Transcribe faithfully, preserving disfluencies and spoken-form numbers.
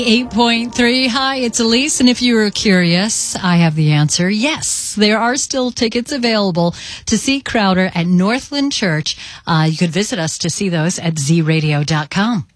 eight point three. Hi, it's Elise, and if you were curious, I have the answer. Yes, there are still tickets available to see Crowder at Northland Church. Uh, you could visit us to see those at z radio dot com.